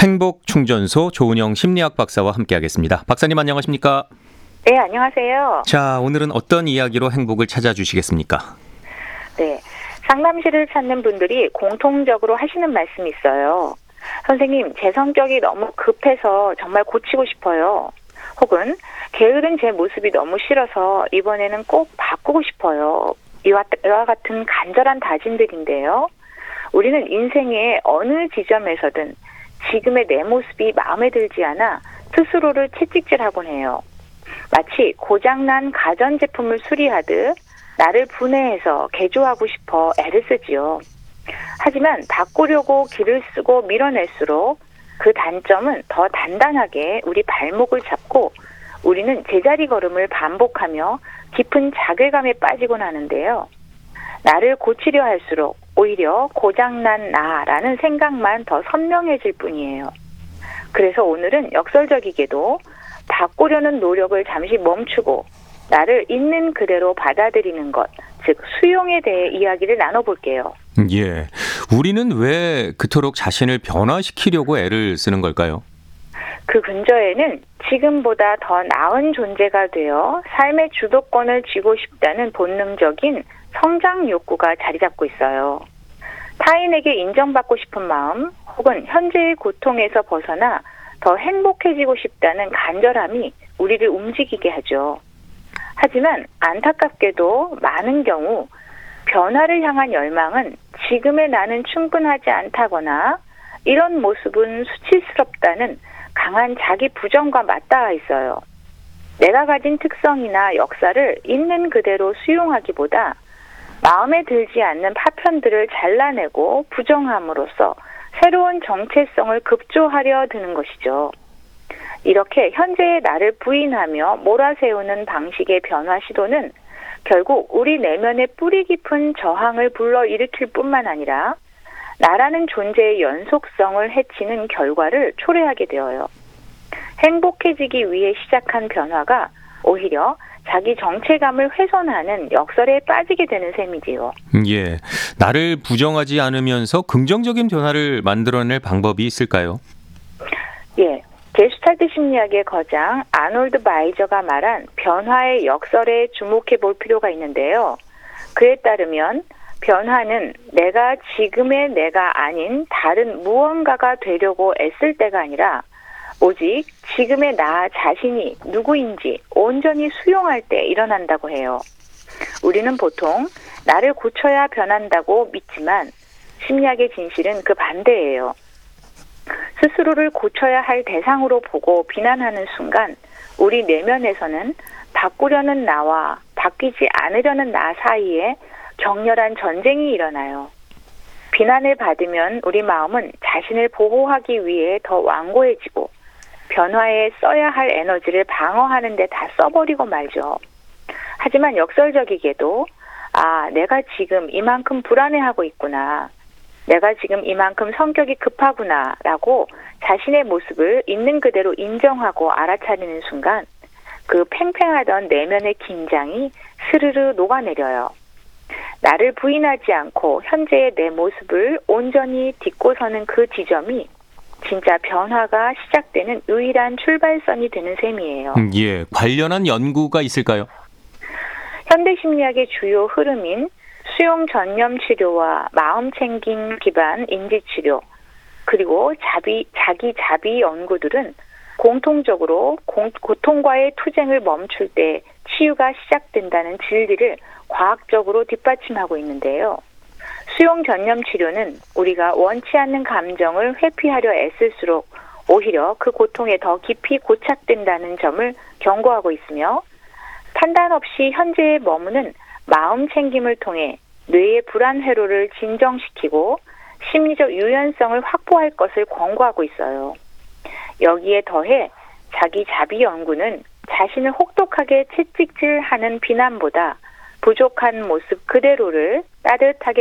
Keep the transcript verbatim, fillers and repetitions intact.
행복충전소 조은영 심리학 박사와 함께하겠습니다. 박사님 안녕하십니까? 네, 안녕하세요. 자, 오늘은 어떤 이야기로 행복을 찾아주시겠습니까? 네, 상담실을 찾는 분들이 공통적으로 하시는 말씀이 있어요. 선생님, 제 성격이 너무 급해서 정말 고치고 싶어요. 혹은 게으른 제 모습이 너무 싫어서 이번에는 꼭 바꾸고 싶어요. 이와, 이와 같은 간절한 다짐들인데요. 우리는 인생의 어느 지점에서든 지금의 내 모습이 마음에 들지 않아 스스로를 채찍질하곤 해요. 마치 고장난 가전제품을 수리하듯 나를 분해해서 개조하고 싶어 애를 쓰지요. 하지만 바꾸려고 기를 쓰고 밀어낼수록 그 단점은 더 단단하게 우리 발목을 잡고 우리는 제자리 걸음을 반복하며 깊은 자괴감에 빠지곤 하는데요. 나를 고치려 할수록 오히려 고장난 나라는 생각만 더 선명해질 뿐이에요. 그래서 오늘은 역설적이게도 바꾸려는 노력을 잠시 멈추고 나를 있는 그대로 받아들이는 것, 즉 수용에 대해 이야기를 나눠볼게요. 예, 우리는 왜 그토록 자신을 변화시키려고 애를 쓰는 걸까요? 그 근저에는 지금보다 더 나은 존재가 되어 삶의 주도권을 쥐고 싶다는 본능적인 성장 욕구가 자리 잡고 있어요. 타인에게 인정받고 싶은 마음 혹은 현재의 고통에서 벗어나 더 행복해지고 싶다는 간절함이 우리를 움직이게 하죠. 하지만 안타깝게도 많은 경우 변화를 향한 열망은 지금의 나는 충분하지 않다거나 이런 모습은 수치스럽다는 강한 자기 부정과 맞닿아 있어요. 내가 가진 특성이나 역사를 있는 그대로 수용하기보다 마음에 들지 않는 파편들을 잘라내고 부정함으로써 새로운 정체성을 급조하려 드는 것이죠. 이렇게 현재의 나를 부인하며 몰아세우는 방식의 변화 시도는 결국 우리 내면의 뿌리 깊은 저항을 불러일으킬 뿐만 아니라 나라는 존재의 연속성을 해치는 결과를 초래하게 되어요. 행복해지기 위해 시작한 변화가 오히려 자기 정체감을 훼손하는 역설에 빠지게 되는 셈이지요. 예, 나를 부정하지 않으면서 긍정적인 변화를 만들어낼 방법이 있을까요? 예, 게슈탈트 심리학의 거장 아놀드 바이저가 말한 변화의 역설에 주목해 볼 필요가 있는데요. 그에 따르면 변화는 내가 지금의 내가 아닌 다른 무언가가 되려고 애쓸 때가 아니라 오직 지금의 나 자신이 누구인지 온전히 수용할 때 일어난다고 해요. 우리는 보통 나를 고쳐야 변한다고 믿지만 심리학의 진실은 그 반대예요. 스스로를 고쳐야 할 대상으로 보고 비난하는 순간 우리 내면에서는 바꾸려는 나와 바뀌지 않으려는 나 사이에 격렬한 전쟁이 일어나요. 비난을 받으면 우리 마음은 자신을 보호하기 위해 더 완고해지고 변화에 써야 할 에너지를 방어하는 데 다 써버리고 말죠. 하지만 역설적이게도 아, 내가 지금 이만큼 불안해하고 있구나. 내가 지금 이만큼 성격이 급하구나 라고 자신의 모습을 있는 그대로 인정하고 알아차리는 순간 그 팽팽하던 내면의 긴장이 스르르 녹아내려요. 나를 부인하지 않고 현재의 내 모습을 온전히 딛고 서는 그 지점이 진짜 변화가 시작되는 유일한 출발선이 되는 셈이에요. 예, 관련한 연구가 있을까요? 현대심리학의 주요 흐름인 수용 전념 치료와 마음 챙김 기반 인지 치료 그리고 자비, 자기 자비 연구들은 공통적으로 공, 고통과의 투쟁을 멈출 때 치유가 시작된다는 진리를 과학적으로 뒷받침하고 있는데요. 수용 전념 치료는 우리가 원치 않는 감정을 회피하려 애쓸수록 오히려 그 고통에 더 깊이 고착된다는 점을 경고하고 있으며 판단 없이 현재에 머무는 마음 챙김을 통해 뇌의 불안 회로를 진정시키고 심리적 유연성을 확보할 것을 권고하고 있어요. 여기에 더해 자기 자비 연구는 자신을 혹독하게 채찍질하는 비난보다 부족한 모습 그대로를 따뜻하게